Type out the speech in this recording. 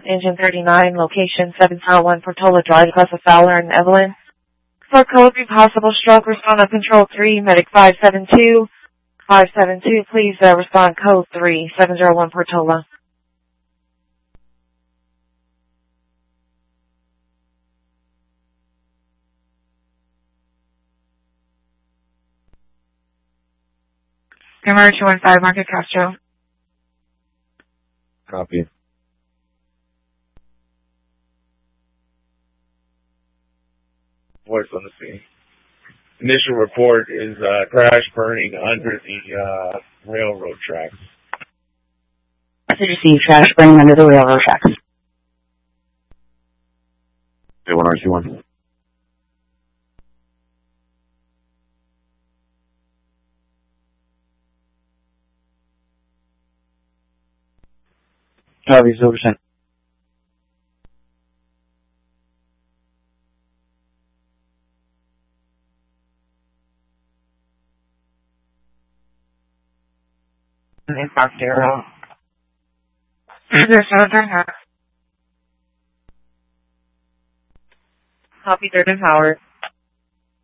engine 39, location 701 Portola Drive, Class of Fowler and Evelyn. For code 3 possible stroke, respond on control 3, medic 572. 572, please respond code 3, 701 Portola. Camera 215, Market Castro. Copy. Voice on the scene. Initial report is crash burning under the railroad tracks. Message received, crash burning under the railroad tracks. Okay, 1RC1. Copy, 0%. Impact 0. Copy, 3rd and Howard.